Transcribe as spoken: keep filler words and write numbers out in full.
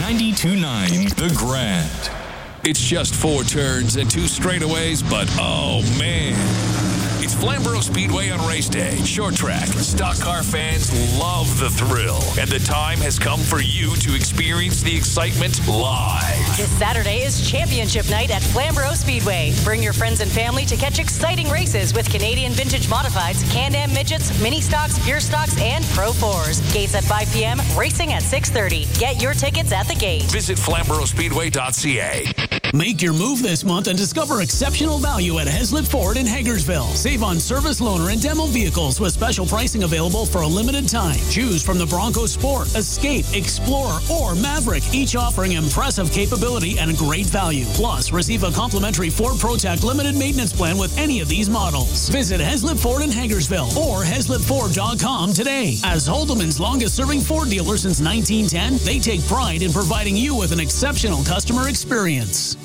ninety-two point nine The Grand. It's just four turns and two straightaways, but oh man. It's Flamborough Speedway on race day. Short track. Stock car fans love the thrill. And the time has come for you to experience the excitement live. This Saturday is championship night at Flamborough Speedway. Bring your friends and family to catch exciting races with Canadian Vintage Modifieds, Can-Am Midgets, Mini Stocks, Pure Stocks, and Pro fours. Gates at five p.m., racing at six thirty. Get your tickets at the gate. Visit flamborough speedway dot c a. Make your move this month and discover exceptional value at Heslip Ford in Hagersville. Save on service loaner and demo vehicles with special pricing available for a limited time. Choose from the Bronco Sport, Escape, Explorer, or Maverick, each offering impressive capability and great value. Plus, receive a complimentary Ford ProTech limited maintenance plan with any of these models. Visit Heslip Ford in Hagersville or heslip ford dot com today. As Holdeman's longest-serving Ford dealer since nineteen ten, they take pride in providing you with an exceptional customer experience.